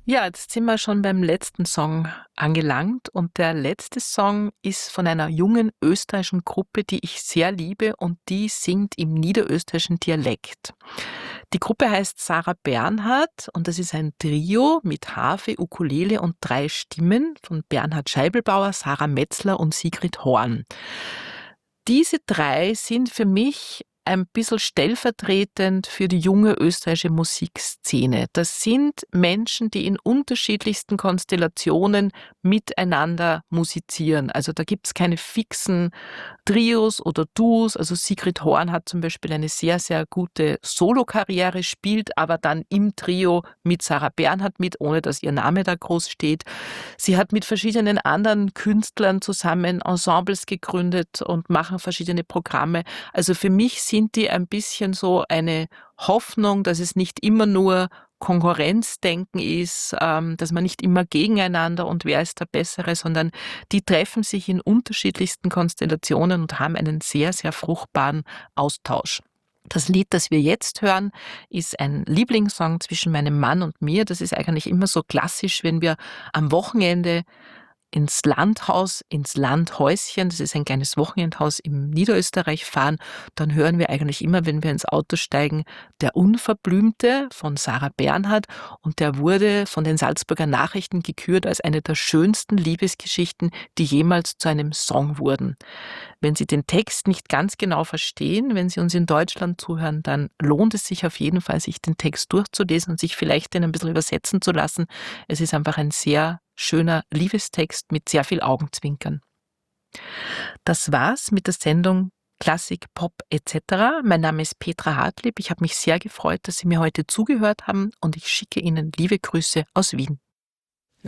Ja, jetzt sind wir schon beim letzten Song angelangt und der letzte Song ist von einer jungen österreichischen Gruppe, die ich sehr liebe und die singt im niederösterreichischen Dialekt. Die Gruppe heißt Sarah Bernhardt und das ist ein Trio mit Harfe, Ukulele und 3 Stimmen von Bernhard Scheibelbauer, Sarah Metzler und Sigrid Horn. Diese 3 sind für mich ein bisschen stellvertretend für die junge österreichische Musikszene. Das sind Menschen, die in unterschiedlichsten Konstellationen miteinander musizieren. Also da gibt's keine fixen Trios oder Duos. Also Sigrid Horn hat zum Beispiel eine sehr, sehr gute Solokarriere, spielt aber dann im Trio mit Sarah Bernhardt mit, ohne dass ihr Name da groß steht. Sie hat mit verschiedenen anderen Künstlern zusammen Ensembles gegründet und machen verschiedene Programme. Also für mich sind die ein bisschen so eine Hoffnung, dass es nicht immer nur Konkurrenzdenken ist, dass man nicht immer gegeneinander und wer ist der Bessere, sondern die treffen sich in unterschiedlichsten Konstellationen und haben einen sehr, sehr fruchtbaren Austausch. Das Lied, das wir jetzt hören, ist ein Lieblingssong zwischen meinem Mann und mir. Das ist eigentlich immer so klassisch, wenn wir am Wochenende ins Landhaus, ins Landhäuschen, das ist ein kleines Wochenendhaus im Niederösterreich, fahren, dann hören wir eigentlich immer, wenn wir ins Auto steigen, Der Unverblümte von Sarah Bernhardt und der wurde von den Salzburger Nachrichten gekürt als eine der schönsten Liebesgeschichten, die jemals zu einem Song wurden. Wenn Sie den Text nicht ganz genau verstehen, wenn Sie uns in Deutschland zuhören, dann lohnt es sich auf jeden Fall, sich den Text durchzulesen und sich vielleicht den ein bisschen übersetzen zu lassen. Es ist einfach ein sehr schöner Liebestext mit sehr viel Augenzwinkern. Das war's mit der Sendung Klassik, Pop etc. Mein Name ist Petra Hartlieb. Ich habe mich sehr gefreut, dass Sie mir heute zugehört haben und ich schicke Ihnen liebe Grüße aus Wien.